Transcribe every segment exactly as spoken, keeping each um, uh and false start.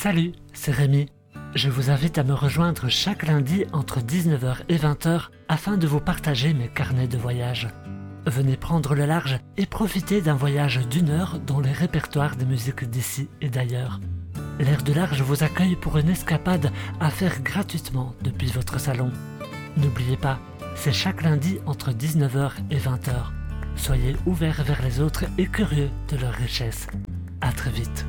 Salut, c'est Rémi. Je vous invite à me rejoindre chaque lundi entre dix-neuf heures et vingt heures afin de vous partager mes carnets de voyage. Venez prendre le large et profiter d'un voyage d'une heure dans les répertoires des musiques d'ici et d'ailleurs. L'Air de Large vous accueille pour une escapade à faire gratuitement depuis votre salon. N'oubliez pas, c'est chaque lundi entre dix-neuf heures et vingt heures. Soyez ouverts vers les autres et curieux de leur richesse. À très vite.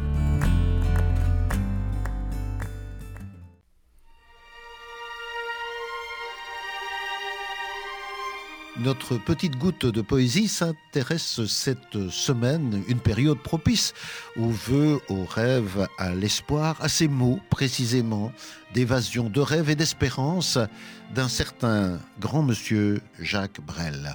Notre petite goutte de poésie s'intéresse cette semaine, une période propice aux vœux, aux rêves, à l'espoir, à ces mots précisément d'évasion, de rêve et d'espérance d'un certain grand monsieur Jacques Brel.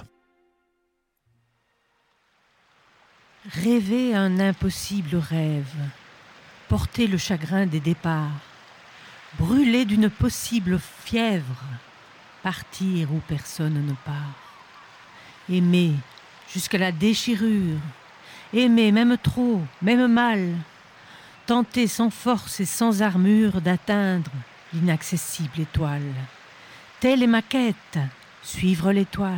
Rêver un impossible rêve, porter le chagrin des départs, brûler d'une possible fièvre, partir où personne ne part. Aimer jusqu'à la déchirure, aimer même trop, même mal, tenter sans force et sans armure d'atteindre l'inaccessible étoile. Telle est ma quête, suivre l'étoile.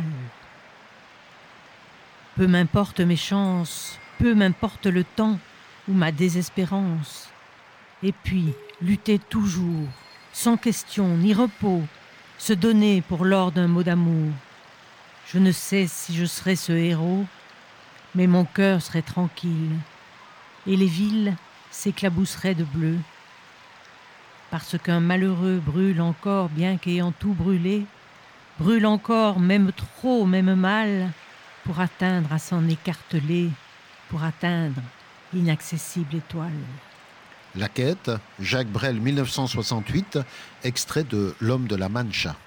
Peu m'importe mes chances, peu m'importe le temps ou ma désespérance. Et puis, lutter toujours, sans question ni repos, se donner pour l'or d'un mot d'amour. Je ne sais si je serai ce héros, mais mon cœur serait tranquille, et les villes s'éclabousseraient de bleu. Parce qu'un malheureux brûle encore bien qu'ayant tout brûlé, brûle encore même trop, même mal, pour atteindre à s'en écarteler, pour atteindre l'inaccessible étoile. La quête, Jacques Brel, mille neuf cent soixante-huit, extrait de L'homme de la Mancha.